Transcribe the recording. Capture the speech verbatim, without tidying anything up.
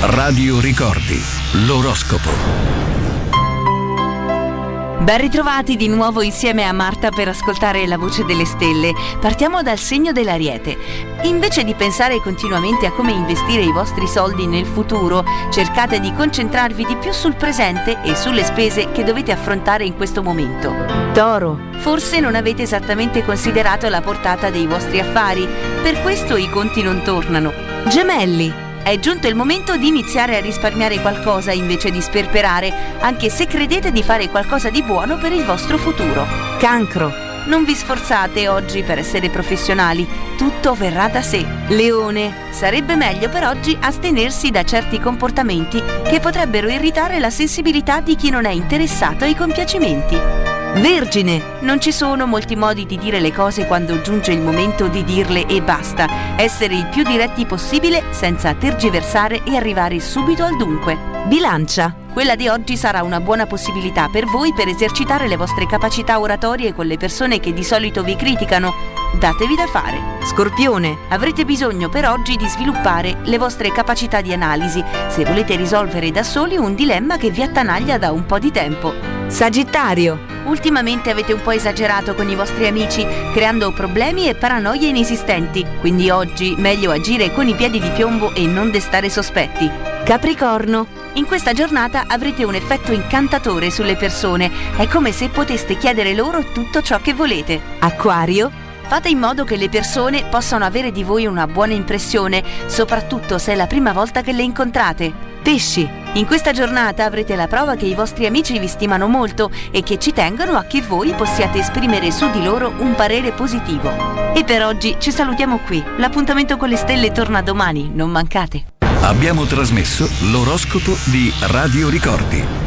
Radio Ricordi, l'oroscopo. Ben ritrovati di nuovo insieme a Marta per ascoltare la voce delle stelle. Partiamo dal segno dell'Ariete. Invece di pensare continuamente a come investire i vostri soldi nel futuro, cercate di concentrarvi di più sul presente e sulle spese che dovete affrontare in questo momento. Toro, forse non avete esattamente considerato la portata dei vostri affari, per questo i conti non tornano. Gemelli, è giunto il momento di iniziare a risparmiare qualcosa invece di sperperare, anche se credete di fare qualcosa di buono per il vostro futuro. Cancro, non vi sforzate oggi per essere professionali, tutto verrà da sé. Leone, sarebbe meglio per oggi astenersi da certi comportamenti che potrebbero irritare la sensibilità di chi non è interessato ai compiacimenti. Vergine, non ci sono molti modi di dire le cose quando giunge il momento di dirle e basta. Essere il più diretti possibile senza tergiversare e arrivare subito al dunque. Bilancia, quella di oggi sarà una buona possibilità per voi per esercitare le vostre capacità oratorie con le persone che di solito vi criticano. Datevi da fare. Scorpione, avrete bisogno per oggi di sviluppare le vostre capacità di analisi se volete risolvere da soli un dilemma che vi attanaglia da un po' di tempo. Sagittario, ultimamente avete un po' esagerato con i vostri amici, creando problemi e paranoie inesistenti, quindi oggi meglio agire con i piedi di piombo e non destare sospetti. Capricorno, in questa giornata avrete un effetto incantatore sulle persone, è come se poteste chiedere loro tutto ciò che volete. Acquario, fate in modo che le persone possano avere di voi una buona impressione, soprattutto se è la prima volta che le incontrate. Pesci, in questa giornata avrete la prova che i vostri amici vi stimano molto e che ci tengono a che voi possiate esprimere su di loro un parere positivo. E per oggi ci salutiamo qui. L'appuntamento con le stelle torna domani, non mancate. Abbiamo trasmesso l'oroscopo di Radio Ricordi.